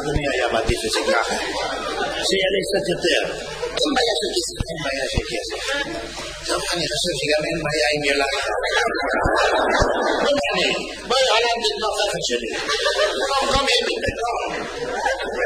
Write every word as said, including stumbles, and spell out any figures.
אדוני היה מעדיף את זה ככה, שיעלה קצת יותר. אין בעיה של כסף. אין בעיה של כסף. טוב, אני חושב שגם אין בעיה עם ילד. לא מעניין, בואי עליו לתמוך אחת שלי. לא, לא מעניין.